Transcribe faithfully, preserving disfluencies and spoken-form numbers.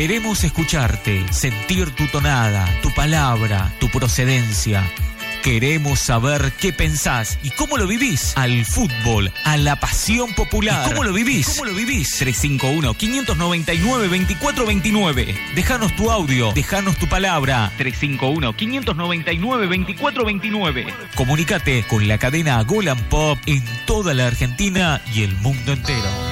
Queremos escucharte, sentir tu tonada, tu palabra, tu procedencia. Queremos saber qué pensás y cómo lo vivís. Al fútbol, a la pasión popular. ¿Y cómo lo vivís? ¿Cómo lo vivís? tres cinco uno, cinco nueve nueve, dos cuatro dos nueve. Dejanos tu audio, dejanos tu palabra. tres cinco uno, cinco nueve nueve, dos cuatro dos nueve. Comunicate con la cadena Golan Pop en toda la Argentina y el mundo entero.